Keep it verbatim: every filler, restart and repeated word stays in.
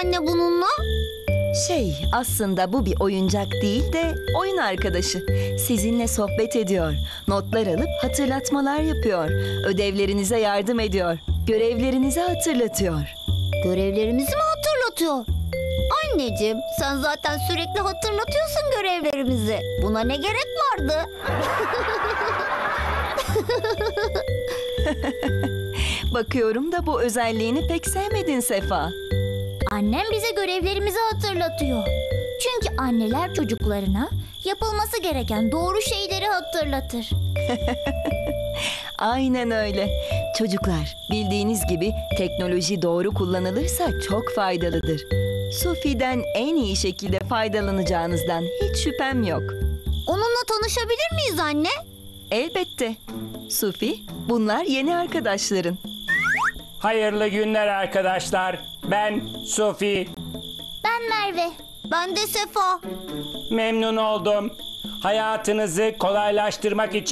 anne bununla? Şey, aslında bu bir oyuncak değil de oyun arkadaşı. Sizinle sohbet ediyor, notlar alıp hatırlatmalar yapıyor, ödevlerinize yardım ediyor, görevlerinizi hatırlatıyor. Görevlerimizi mi hatırlatıyor? Anneciğim, sen zaten sürekli hatırlatıyorsun görevlerimizi. Buna ne gerek vardı? Bakıyorum da bu özelliğini pek sevmedin Sefa. Annem bize görevlerimizi hatırlatıyor. Çünkü anneler çocuklarına yapılması gereken doğru şeyleri hatırlatır. Aynen öyle. Çocuklar, bildiğiniz gibi teknoloji doğru kullanılırsa çok faydalıdır. Sophie'den en iyi şekilde faydalanacağınızdan hiç şüphem yok. Onunla tanışabilir miyiz anne? Elbette. Sophie, bunlar yeni arkadaşların. Hayırlı günler arkadaşlar. Ben Sophie. Ben Merve. Ben de Sefa. Memnun oldum. Hayatınızı kolaylaştırmak için